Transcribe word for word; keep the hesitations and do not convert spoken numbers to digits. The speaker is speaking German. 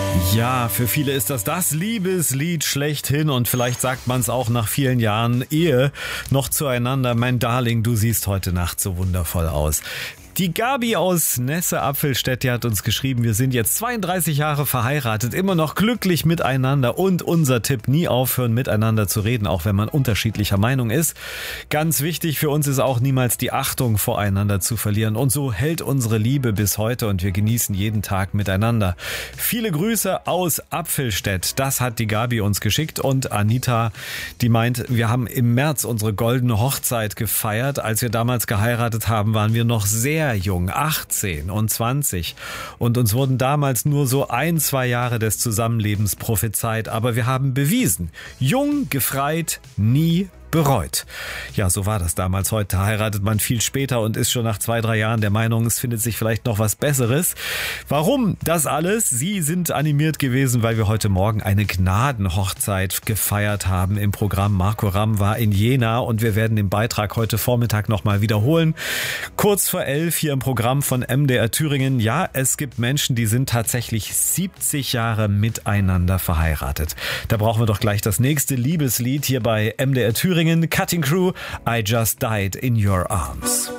Ja, für viele ist das das Liebeslied schlechthin und vielleicht sagt man es auch nach vielen Jahren Ehe noch zueinander. Mein Darling, du siehst heute Nacht so wundervoll aus. Die Gabi aus Nesse-Apfelstedt, die hat uns geschrieben, wir sind jetzt zweiunddreißig Jahre verheiratet, immer noch glücklich miteinander und unser Tipp, nie aufhören miteinander zu reden, auch wenn man unterschiedlicher Meinung ist. Ganz wichtig für uns ist auch niemals die Achtung voreinander zu verlieren und so hält unsere Liebe bis heute und wir genießen jeden Tag miteinander. Viele Grüße aus Apfelstedt, das hat die Gabi uns geschickt und Anita, die meint, wir haben im März unsere goldene Hochzeit gefeiert. Als wir damals geheiratet haben, waren wir noch sehr jung, achtzehn und zwanzig und uns wurden damals nur so ein, zwei Jahre des Zusammenlebens prophezeit, aber wir haben bewiesen, jung, gefreit, nie bereut. Ja, so war das damals. Heute heiratet man viel später und ist schon nach zwei, drei Jahren der Meinung, es findet sich vielleicht noch was Besseres. Warum das alles? Sie sind animiert gewesen, weil wir heute Morgen eine Gnadenhochzeit gefeiert haben im Programm. Marco Ramm war in Jena und wir werden den Beitrag heute Vormittag nochmal wiederholen. Kurz vor elf hier im Programm von M D R Thüringen. Ja, es gibt Menschen, die sind tatsächlich siebzig Jahre miteinander verheiratet. Da brauchen wir doch gleich das nächste Liebeslied hier bei M D R Thüringen. Cutting Crew, I Just Died in Your Arms.